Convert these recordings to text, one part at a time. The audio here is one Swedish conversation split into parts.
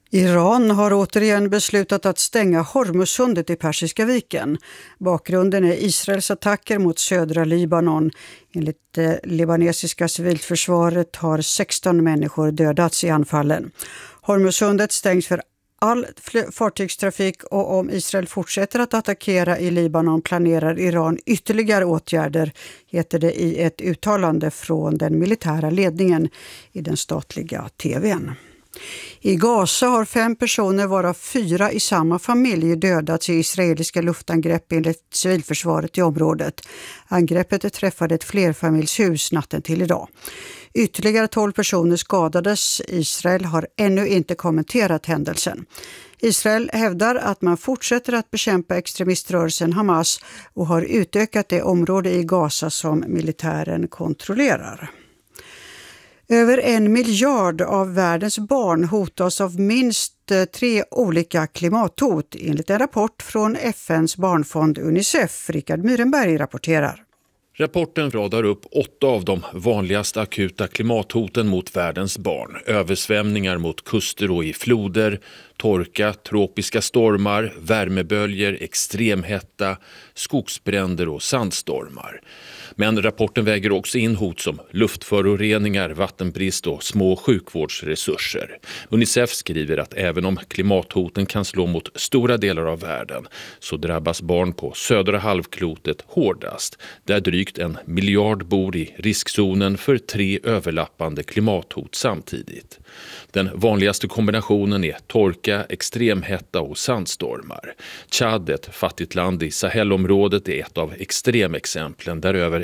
Iran har återigen beslutat att stänga Hormuzsundet i Persiska viken. Bakgrunden är Israels attacker mot södra Libanon. Enligt det libanesiska civilförsvaret har 16 människor dödats i anfallen. Hormuzsundet stängs för all fartygstrafik och om Israel fortsätter att attackera i Libanon planerar Iran ytterligare åtgärder, heter det i ett uttalande från den militära ledningen i den statliga tvn. I Gaza har 5 personer varav 4 i samma familj dödats i israeliska luftangrepp enligt civilförsvaret i området. Angreppet träffade ett flerfamiljshus natten till idag. Ytterligare 12 personer skadades. Israel har ännu inte kommenterat händelsen. Israel hävdar att man fortsätter att bekämpa extremiströrelsen Hamas och har utökat det område i Gaza som militären kontrollerar. Över 1 miljard av världens barn hotas av minst 3 olika klimathot enligt en rapport från FNs barnfond Unicef. Rickard Myrenberg rapporterar. Rapporten radar upp 8 av de vanligaste akuta klimathoten mot världens barn. Översvämningar mot kuster och i floder, torka, tropiska stormar, värmeböljor, extremhetta, skogsbränder och sandstormar. Men rapporten väger också in hot som luftföroreningar, vattenbrist och små sjukvårdsresurser. Unicef skriver att även om klimathoten kan slå mot stora delar av världen så drabbas barn på södra halvklotet hårdast, där drygt 1 miljard bor i riskzonen för 3 överlappande klimathot samtidigt. Den vanligaste kombinationen är torka, extremhetta och sandstormar. Tchad, ett fattigt land i Sahelområdet, är ett av extremexemplen där över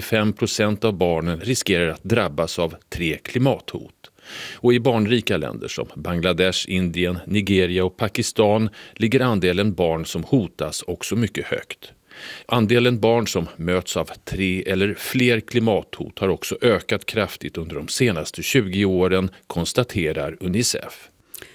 95% av barnen riskerar att drabbas av 3 klimathot. Och i barnrika länder som Bangladesh, Indien, Nigeria och Pakistan ligger andelen barn som hotas också mycket högt. Andelen barn som möts av 3 eller fler klimathot har också ökat kraftigt under de senaste 20 åren, konstaterar Unicef.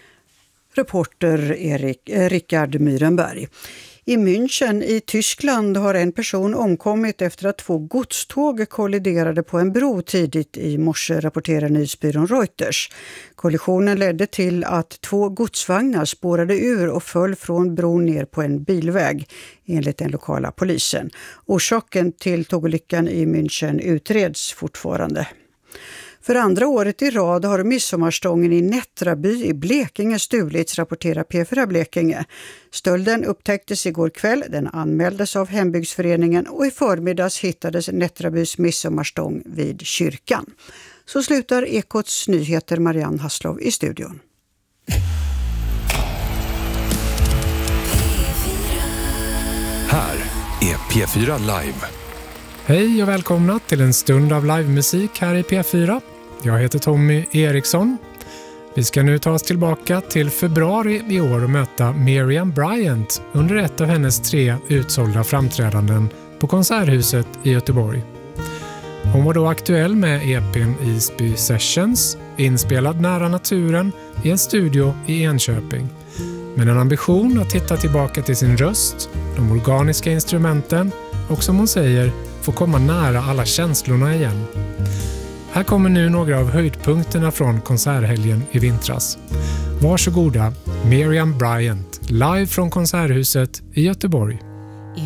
Reporter Rickard Myrenberg. I München i Tyskland har en person omkommit efter att 2 godståg kolliderade på en bro tidigt i morse, rapporterar nyhetsbyrån Reuters. Kollisionen ledde till att 2 godsvagnar spårade ur och föll från bron ner på en bilväg, enligt den lokala polisen. Orsaken till tågolyckan i München utreds fortfarande. För andra året i rad har midsommarstången i Nättraby i Blekinge stulits, rapporterar P4 Blekinge. Stölden upptäcktes igår kväll, den anmäldes av hembygdsföreningen och i förmiddags hittades Nättrabys midsommarstång vid kyrkan. Så slutar Ekots nyheter. Marianne Hasslov i studion. Här är P4 Live. Hej och välkomna till en stund av livemusik här i P4. Jag heter Tommy Eriksson. Vi ska nu ta oss tillbaka till februari i år och möta Miriam Bryant under ett av hennes 3 utsålda framträdanden på Konserthuset i Göteborg. Hon var då aktuell med EP:n Isby Sessions, inspelad nära naturen i en studio i Enköping. Med en ambition att hitta tillbaka till sin röst, de organiska instrumenten och som hon säger, få komma nära alla känslorna igen. Här kommer nu några av höjdpunkterna från konserthelgen i vintras. Varsågoda, Miriam Bryant, live från Konserthuset i Göteborg.